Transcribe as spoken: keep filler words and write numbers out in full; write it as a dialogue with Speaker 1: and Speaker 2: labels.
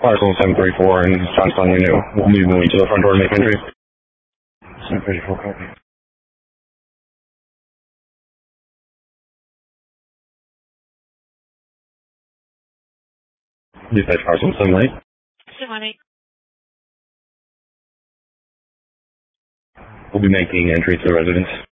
Speaker 1: Parcel seven thirty-four and Johnstown Unit. We'll be moving to the front door to make entry. seven thirty-four copy. Dispatch Parcel seven eight.
Speaker 2: seven eight.
Speaker 1: We'll be making entry to the residence.